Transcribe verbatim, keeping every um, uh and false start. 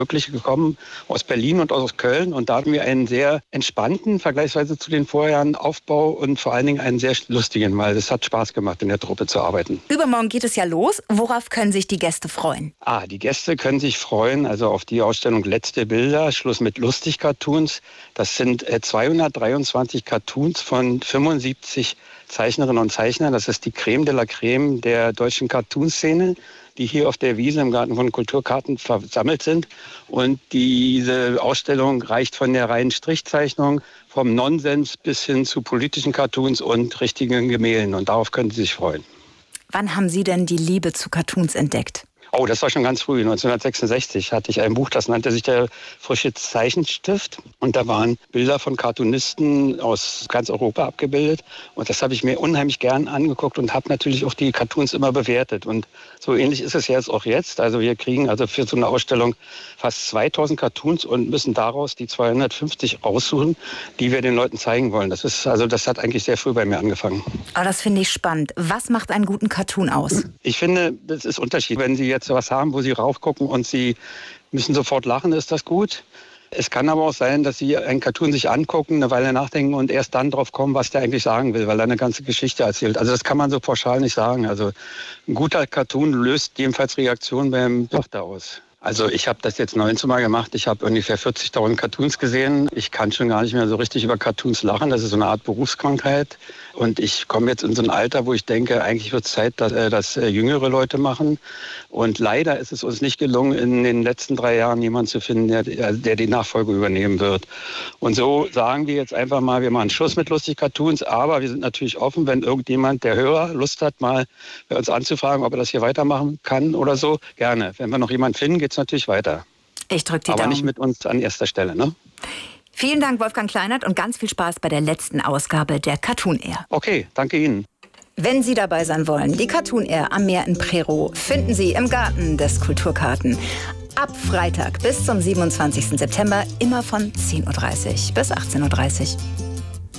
Wirklich gekommen aus Berlin und aus Köln. Und da hatten wir einen sehr entspannten, vergleichsweise zu den Vorjahren, Aufbau und vor allen Dingen einen sehr lustigen, weil es hat Spaß gemacht, in der Truppe zu arbeiten. Übermorgen geht es ja los. Worauf können sich die Gäste freuen? Ah, die Gäste können sich freuen, also auf die Ausstellung Letzte Bilder, Schluss mit Lustig-Cartoons. Das sind äh, zweihundertdreiundzwanzig Cartoons von fünfundsiebzig Zeichnerinnen und Zeichnern. Das ist die Creme de la Creme der deutschen Cartoonszene, die hier auf der Wiese im Garten von Kulturkarten versammelt sind. Und diese Ausstellung reicht von der reinen Strichzeichnung, vom Nonsens bis hin zu politischen Cartoons und richtigen Gemälden. Und darauf können Sie sich freuen. Wann haben Sie denn die Liebe zu Cartoons entdeckt? Oh, das war schon ganz früh. neunzehnhundertsechsundsechzig hatte ich ein Buch, das nannte sich der Frische Zeichenstift. Und da waren Bilder von Cartoonisten aus ganz Europa abgebildet. Und das habe ich mir unheimlich gern angeguckt und habe natürlich auch die Cartoons immer bewertet. Und so ähnlich ist es jetzt auch jetzt. Also wir kriegen also für so eine Ausstellung fast zweitausend Cartoons und müssen daraus die zweihundertfünfzig aussuchen, die wir den Leuten zeigen wollen. Das ist, also das hat eigentlich sehr früh bei mir angefangen. Oh, das finde ich spannend. Was macht einen guten Cartoon aus? Ich finde, das ist Unterschied. Wenn Sie jetzt was haben, wo Sie raufgucken und Sie müssen sofort lachen, ist das gut. Es kann aber auch sein, dass Sie einen Cartoon sich angucken, eine Weile nachdenken und erst dann drauf kommen, was der eigentlich sagen will, weil er eine ganze Geschichte erzählt. Also das kann man so pauschal nicht sagen. Also ein guter Cartoon löst jedenfalls Reaktionen beim Tochter aus. Also ich habe das jetzt neunzehn Mal gemacht. Ich habe ungefähr vierzigtausend Cartoons gesehen. Ich kann schon gar nicht mehr so richtig über Cartoons lachen. Das ist so eine Art Berufskrankheit. Und ich komme jetzt in so ein Alter, wo ich denke, eigentlich wird es Zeit, dass das jüngere Leute machen. Und leider ist es uns nicht gelungen, in den letzten drei Jahren jemanden zu finden, der, der die Nachfolge übernehmen wird. Und so sagen wir jetzt einfach mal, wir machen Schluss mit lustig Cartoons. Aber wir sind natürlich offen, wenn irgendjemand, der Hörer, Lust hat, mal bei uns anzufragen, ob er das hier weitermachen kann oder so, gerne. Wenn wir noch jemanden finden, geht es natürlich weiter. Ich drücke die Aber Daumen. nicht mit uns an erster Stelle, ne? Vielen Dank, Wolfgang Kleinert, und ganz viel Spaß bei der letzten Ausgabe der Cartoon Air. Okay, danke Ihnen. Wenn Sie dabei sein wollen, die Cartoon Air am Meer in Prerow finden Sie im Garten des Kulturkarten. Ab Freitag bis zum siebenundzwanzigsten September immer von zehn Uhr dreißig bis achtzehn Uhr dreißig.